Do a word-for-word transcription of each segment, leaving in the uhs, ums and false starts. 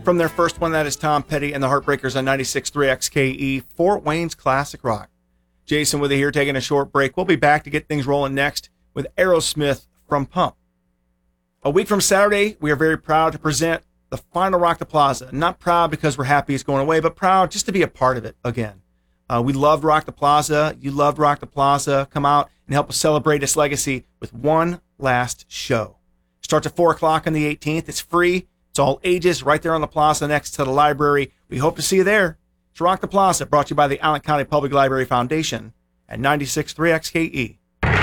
from their first one. That is Tom Petty and the Heartbreakers on ninety-six point three X K E, Fort Wayne's Classic Rock. Jason with you here, taking a short break. We'll be back to get things rolling next with Aerosmith from Pump. A week from Saturday, we are very proud to present the final Rock the Plaza. Not proud because we're happy it's going away, but proud just to be a part of it again. Uh, we loved Rock the Plaza. You loved Rock the Plaza. Come out and help us celebrate its legacy with one last show. Starts at four o'clock on the eighteenth. It's free. It's all ages right there on the plaza next to the library. We hope to see you there. It's Rock the Plaza, brought to you by the Allen County Public Library Foundation at ninety-six point three X K E.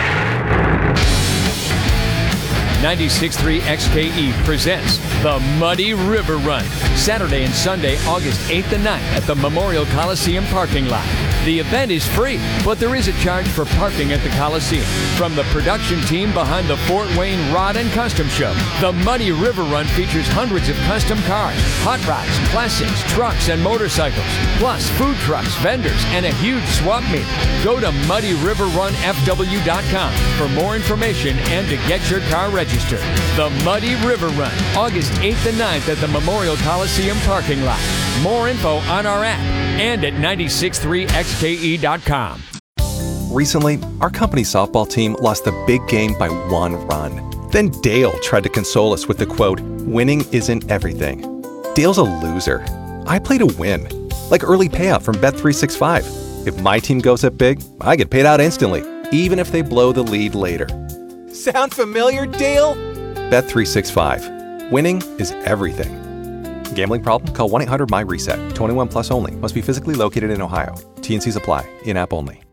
ninety-six point three X K E presents the Muddy River Run, Saturday and Sunday, August eighth and ninth at the Memorial Coliseum parking lot. The event is free, but there is a charge for parking at the Coliseum. From the production team behind the Fort Wayne Rod and Custom Show, the Muddy River Run features hundreds of custom cars, hot rods, classics, trucks, and motorcycles, plus food trucks, vendors, and a huge swap meet. Go to muddy river run f w dot com for more information and to get your car registered. The Muddy River Run, August eighth and ninth at the Memorial Coliseum parking lot. More info on our app and at ninety-six point three X K E dot com. Recently, our company's softball team lost the big game by one run. Then Dale tried to console us with the quote, "Winning isn't everything." Dale's a loser. I play to win. Like early payout from Bet three sixty-five. If my team goes up big, I get paid out instantly, even if they blow the lead later. Sound familiar, Dale? Bet three sixty-five. Winning is everything. Gambling problem? Call one eight hundred M Y RESET. twenty-one plus only. Must be physically located in Ohio. T and Cs apply. In-app only.